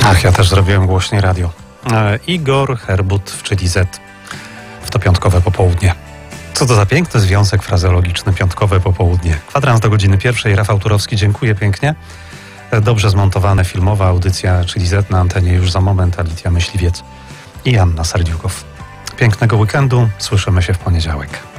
Ach, ja też zrobiłem głośniej radio. Igor Herbut w Czyli Z w to piątkowe popołudnie. Co to za piękny związek frazeologiczny, piątkowe popołudnie. Kwadrans do godziny 1. Rafał Turowski, dziękuję pięknie. Dobrze zmontowana filmowa audycja Czyli Z na antenie już za moment. Alicja Myśliwiec i Anna Serdziukow. Pięknego weekendu, słyszymy się w poniedziałek.